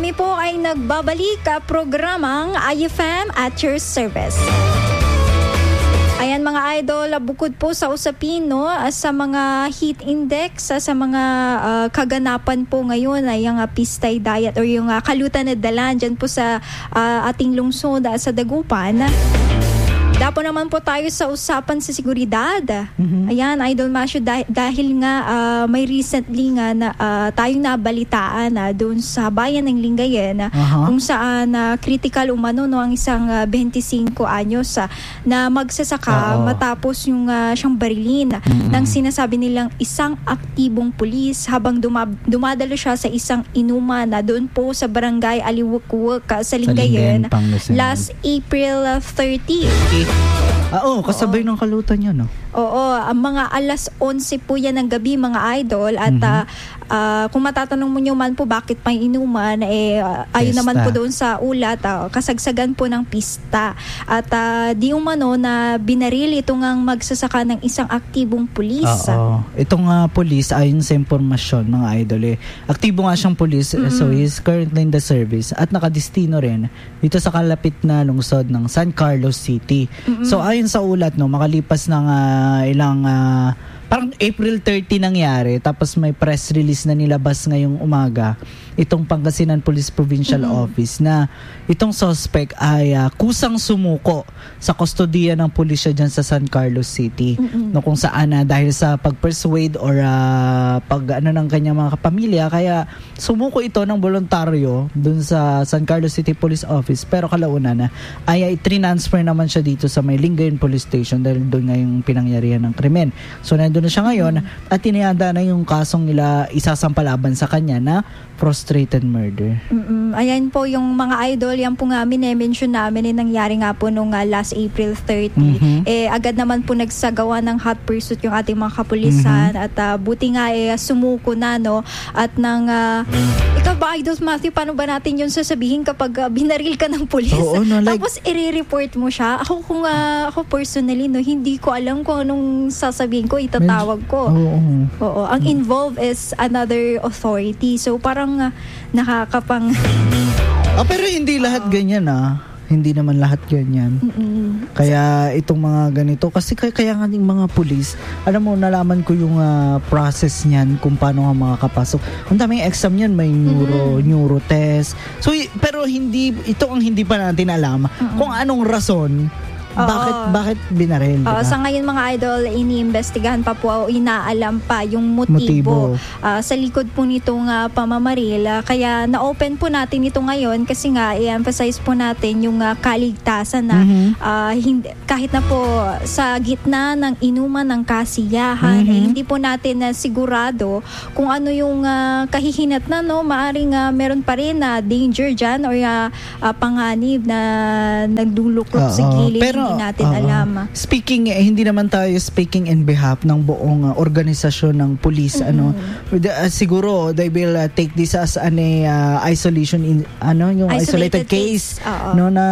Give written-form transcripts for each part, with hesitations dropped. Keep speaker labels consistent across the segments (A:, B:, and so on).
A: Kami po ay nagbabalik programang IFM at your service. Ayan mga idol, bukod po sa usapin sa mga heat index, sa mga kaganapan po ngayon ay yung Pistay Diet or yung kalutan na dalan dyan po sa ating lungsod sa Dagupan. Dapo naman po tayo sa usapan sa seguridad. Ayan, Idol Masyo, dahil nga may recently nga na tayong nabalitaan doon sa bayan ng Lingayen kung saan critical umano ang isang 25 anyos na magsasaka matapos yung siyang barilin ng sinasabi nilang isang aktibong pulis habang dumadalo siya sa isang inuman doon po sa barangay Aliwukwuk sa Lingayen last April 30.
B: Kasabay ng kalutan yun, no?
A: Oo, ang mga alas 11 po yan ng gabi mga idol at kung matatanong mo nyo man po bakit may inuman ayun naman po doon sa ulat kasagsagan po ng pista at di umano na binaril itong ang magsasaka ng isang aktibong pulis.
B: Itong pulis ayon sa impormasyon mga idol aktibo nga siyang pulis so he's currently in the service at nakadestino rin dito sa kalapit na lungsod ng San Carlos City. So ayon sa ulat makalipas ng ilang parang April 30 nangyari tapos may press release na nilabas ngayong umaga itong Pangasinan Police Provincial Office na itong suspect ay kusang sumuko sa kustodiya ng pulisya dyan sa San Carlos City kung saan dahil sa pag-persuade or ng kanyang mga kapamilya kaya sumuko ito ng voluntaryo dun sa San Carlos City Police Office pero kalaunan ay transfer naman siya dito sa may Lingayen Police Station dahil doon nga yung pinangyarihan ng krimen. So nandun na siya ngayon at tinihanda na yung kasong nila isasampalaban sa kanya na frustrated murder.
A: Ayan po yung mga idol, yan po nga mention namin nangyari nga po nung last April 30. Agad naman po nagsagawa ng hot pursuit yung ating mga kapulisan at buti nga sumuko na at nang ikaw ba Idol Matthew, paano ba natin yun sasabihin kapag binaril ka ng pulis? Tapos i-report mo siya. Ako personally hindi ko alam kung anong sasabihin ko, itatawag ko. Ang involved is another authority. So parang nakakapang
B: pero hindi lahat ganyan hindi naman lahat ganyan. Kaya itong mga ganito kasi kaya nga ng mga pulis alam mo nalaman ko yung process niyan kung paano nga makakapasok. Ang daming exam niyan may neuro test. So pero ito ang hindi pa natin alam kung anong rason bakit binaril, diba?
A: Sa ngayon mga idol, iniimbestigahan pa po o inaalam pa yung motibo. Sa likod po nitong pamamaril. Kaya na-open po natin ito ngayon kasi nga i-emphasize po natin yung kaligtasan na kahit na po sa gitna ng inuman ng kasiyahan hindi po natin sigurado kung ano yung kahihinat na maaring meron pa rin danger dyan or panganib na nagduluklok sa gilid. Hindi natin alam.
B: Hindi naman tayo speaking in behalf ng buong organisasyon ng police. Siguro they will take this as an isolation yung isolated case na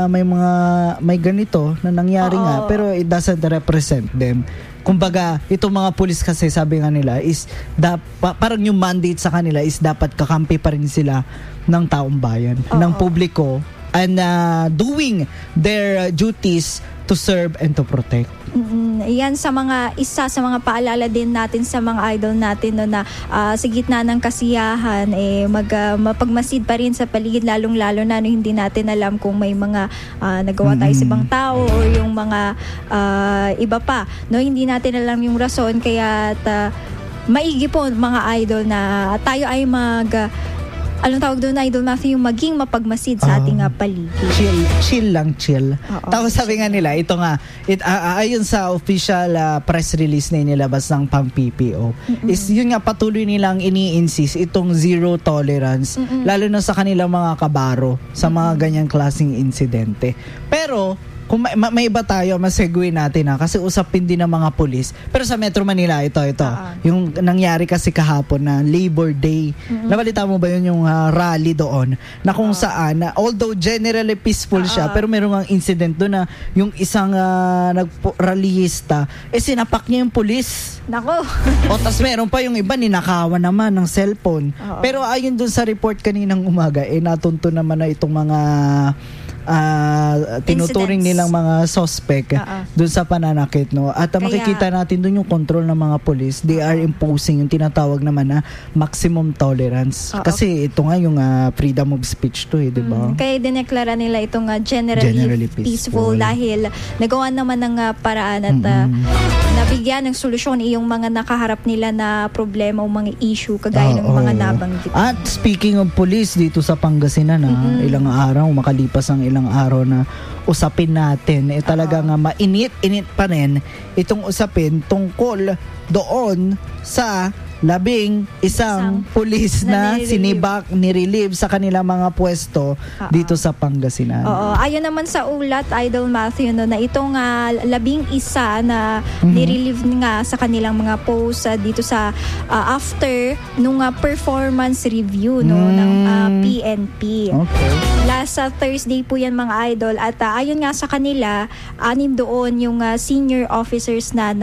B: may ganito na nangyari nga pero it doesn't represent them. Kumbaga, itong mga pulis kasi sabi nga nila is parang yung mandate sa kanila is dapat kakampi pa rin sila ng taong bayan, ng publiko and doing their duties to serve and to protect.
A: Yan isa sa mga paalala din natin sa mga idol natin na sa gitna ng kasiyahan mapagmasid pa rin sa paligid lalong-lalo na hindi natin alam kung may mga nagawa tayo sa ibang tao o yung mga iba pa hindi natin alam yung rason kaya maigi po mga idol na tayo ay anong tawag doon, Idol Matthew, yung maging mapagmasid sa ating paligid.
B: Chill. Tapos sabi nga nila, ito nga, ayon sa official press release na inilabas ng PAM-PPO, is yun nga patuloy nilang ini-insist itong zero tolerance, lalo na sa kanilang mga kabaro, sa mga ganyang klaseng insidente. Pero, kung may iba tayo, masegue natin kasi usapin din ng mga pulis. Pero sa Metro Manila, ito. Yung nangyari kasi kahapon na Labor Day. Nabalita mo ba yun yung rally doon? Na kung saan, although generally peaceful siya, pero meron ang incident doon na yung isang rallyista, sinapak niya yung pulis.
A: Nako.
B: Tas meron pa yung iba, ninakawan naman ng cellphone. Pero ayon doon sa report kaninang umaga, natunto naman na itong mga tinuturing nilang mga suspect doon sa pananakit, no? At makikita natin doon yung control ng mga police. They are imposing yung tinatawag naman na maximum tolerance. Kasi ito nga yung freedom of speech to, di ba?
A: Kaya dineklara nila itong generally peaceful dahil nagawa naman ng paraan at nabigyan ng solusyon yung mga nakaharap nila na problema o mga issue kagaya ng mga nabanggit.
B: At speaking of police dito sa Pangasinan, ilang araw, makalipas ang ilang araw na usapin natin, talagang mainit pa rin itong usapin tungkol doon sa 11 pulis na sinibak, nirelieve sa kanilang mga pwesto dito sa Pangasinan.
A: Ayon naman sa ulat, Idol Matthew, na itong 11 na nirelieve nga sa kanilang mga post dito sa after nung performance review ng PNP. Okay. Last Thursday po yan, mga idol, at ayon nga sa kanila, 6 doon yung senior officers na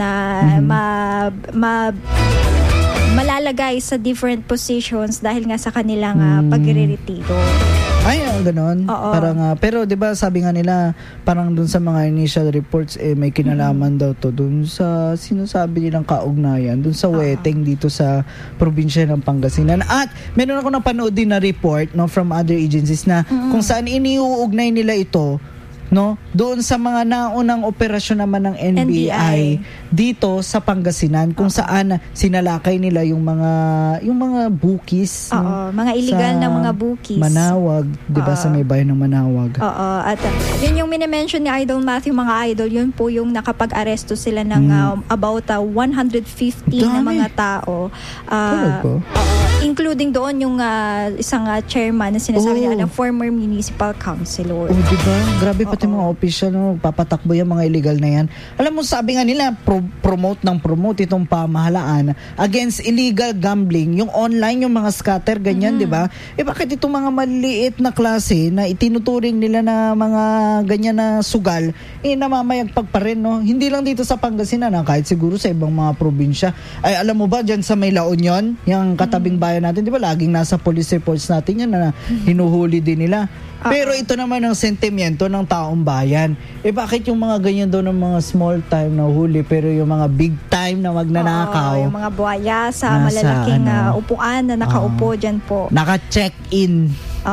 A: malalagay sa different positions dahil nga sa kanilang pagre-retiro.
B: Ay, gano'n. Parang, pero 'di ba sabi nga nila, parang dun sa mga initial reports may kinalaman daw to dun sa sinasabi nilang kaugnayan dun sa wedding dito sa probinsya ng Pangasinan. At meron ako napanood din na report from other agencies na kung saan iniuugnay nila ito doon sa mga naunang operasyon naman ng NBI dito sa Pangasinan, kung saan sinalakay nila yung mga bookies,
A: mga illegal na mga bookies.
B: Manawag, 'di ba, sa may bayan ng Manawag.
A: At yun yung mini-mention ni Idol Matthew, mga idol, yun po yung nakapag-aresto sila ng about 115 na mga tao. Including doon yung isang chairman na sinasabi nila na former municipal councilor.
B: Diba? Grabe, pati mga official papatakbo yung mga illegal na yan. Alam mo, sabi nga nila, promote itong pamahalaan against illegal gambling, yung online, yung mga scatter, ganyan, di ba? Bakit itong mga maliit na klase na itinuturing nila na mga ganyan na sugal, namamayagpag pa rin, no? Hindi lang dito sa Pangasinan, kahit siguro sa ibang mga probinsya. Ay, alam mo ba, dyan sa may La Union, yung katabing bayan natin, di ba, laging nasa police reports natin yan na hinuhuli din nila. Pero ito naman ang sentimiento ng taong bayan. Bakit yung mga ganyan doon ng mga small time na huli, pero yung mga big time na magnanakaw,
A: yung mga buhaya sa malalaking upuan na nakaupo dyan po.
B: Naka-check-in.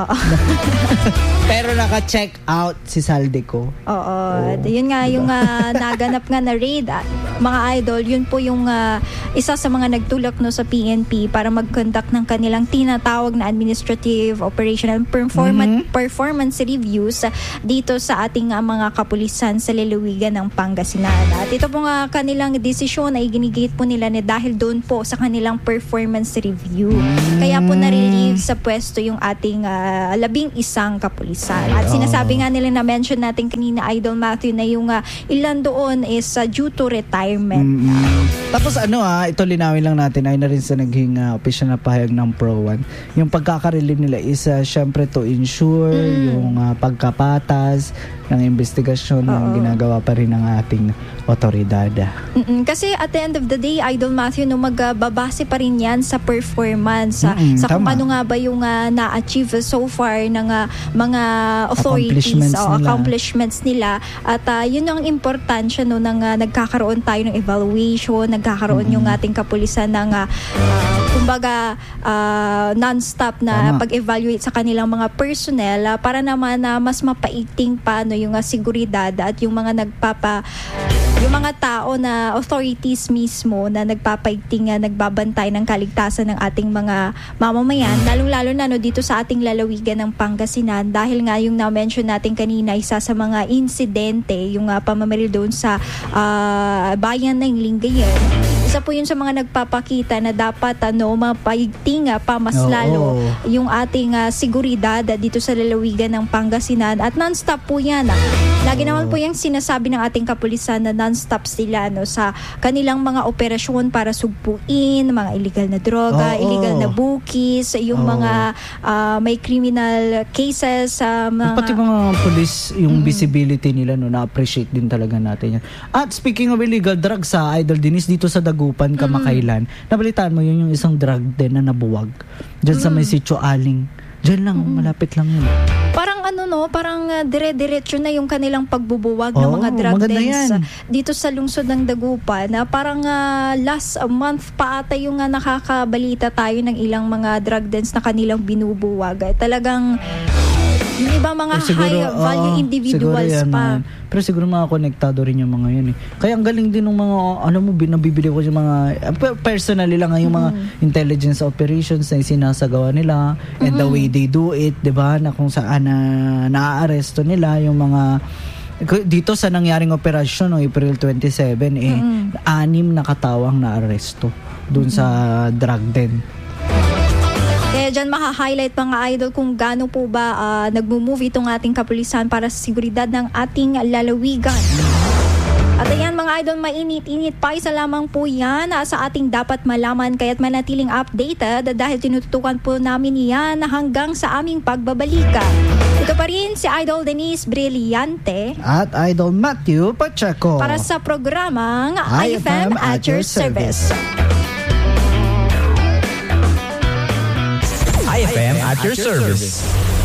B: Pero naka-check out si Saldeco.
A: Yun nga yung naganap nga na raid, mga idol. Yun po yung isa sa mga nagtulak sa PNP para mag-conduct ng kanilang tinatawag na administrative operational performance reviews dito sa ating mga kapulisan sa lalawigan ng Pangasinan. At ito po nga kanilang desisyon ay ginigit po nila dahil doon po sa kanilang performance review. Kaya po na-relieve sa pwesto yung ating 11 kapulisan. At sinasabi nga nila, na-mention natin kanina, Idol Matthew, na yung ilan doon is due to retirement.
B: Tapos ito linawin lang natin, ay na rin sa naging official na pahayag ng Pro1. Yung pagkaka-relieve nila is syempre to ensure yung pagkapatas ng investigasyon na ginagawa pa rin ng ating otoridad.
A: Kasi at the end of the day, Idol Matthew, magbabase pa rin yan sa performance, sa kung ano nga ba yung na-achieve so far ng mga authorities, accomplishments nila. At yun ang importansya nang nagkakaroon tayo ng evaluation, nagkakaroon yung ating kapulisan ng kumbaga non-stop na pag-evaluate sa kanilang mga personnel para naman mas mapaiting pa yung seguridad at yung mga yung mga tao na authorities mismo na nagpapaigting, nagbabantay ng kaligtasan ng ating mga mamamayan, lalong-lalo na dito sa ating lalawigan ng Pangasinan, dahil nga yung na-mention natin kanina, isa sa mga insidente, yung pamamaril doon sa bayan ng Lingayen. Isa po yun sa mga nagpapakita na dapat mapaigting pa mas lalo yung ating seguridad dito sa lalawigan ng Pangasinan, at non-stop po yan Lagi naman po yung sinasabi ng ating kapulisan na non-stop sila sa kanilang mga operasyon para sugpuin mga illegal na droga, illegal na bookies, yung mga may criminal cases sa
B: Pati mga police, yung visibility nila, na-appreciate din talaga natin yan. At speaking of illegal drugs, sa Idol Denise, dito sa Dagupan, Kamakailan, nabalitaan mo yung isang drug den na nabuwag dyan sa may Sitio Aling. Dyan lang, malapit lang yun.
A: Parang parang dire-diretso na yung kanilang pagbubuwag ng mga drug dens dito sa lungsod ng Dagupan, na parang last month pa ata yung nakakabalita tayo ng ilang mga drug dens na kanilang binubuwag. Talagang yung iba mga high value individuals pa.
B: Pero siguro mga konektado rin yung mga yun eh. Kaya ang galing din ng mga, nabibili ko yung mga, personally lang yung mga intelligence operations na sinasagawa nila, and the way they do it, diba? Na kung saan na-aaresto nila yung mga, dito sa nangyaring operasyon no, April 27, 6 na katawang na-aresto dun sa drug den.
A: Kaya dyan maka-highlight mga idol kung gaano po ba nagmo-move itong ating kapulisan para sa seguridad ng ating lalawigan. At ayan mga idol, mainit-init pa. Isa lamang po yan sa ating dapat malaman, kaya't manatiling updated dahil tinututukan po namin yan hanggang sa aming pagbabalika. Ito pa rin si Idol Denise Brillante
B: at Idol Matthew Pacheco
A: para sa programang IFM at your service.
C: IFM at your service.